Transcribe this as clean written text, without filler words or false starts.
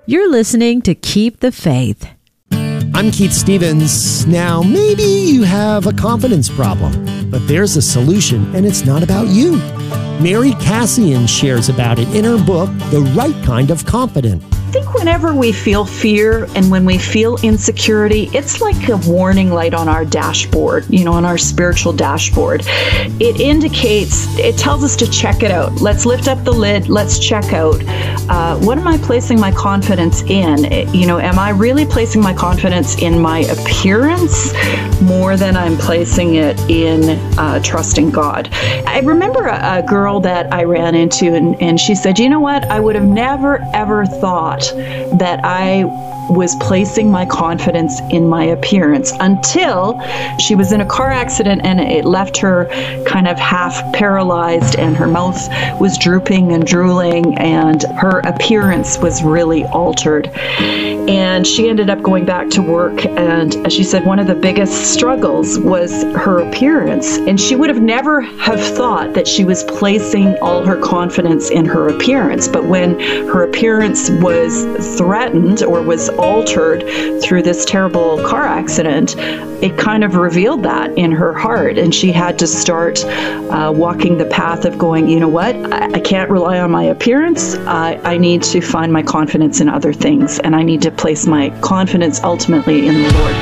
You're listening to Keep the Faith. I'm Keith Stevens. Now, maybe you have a confidence problem, but there's a solution, and it's not about you. Mary Cassian shares about it in her book, The Right Kind of Confident. I think whenever we feel fear and when we feel insecurity, it's like a warning light on our dashboard, on our spiritual dashboard. It indicates, it tells us to check it out. Let's lift up the lid. Let's check out. What am I placing my confidence in? Am I really placing my confidence in my appearance more than I'm placing it in trusting God? I remember a girl that I ran into and she said, you know what? I would have never, ever thought that I was placing my confidence in my appearance until she was in a car accident and it left her kind of half paralyzed and her mouth was drooping and drooling and her appearance was really altered. And she ended up going back to work, and as she said, one of the biggest struggles was her appearance. And she would have never have thought that she was placing all her confidence in her appearance. But when her appearance was threatened or was altered through this terrible car accident, it kind of revealed that in her heart. And she had to start walking the path of going, you know what, I can't rely on my appearance. I need to find my confidence in other things, and I need to place my confidence ultimately in the Lord.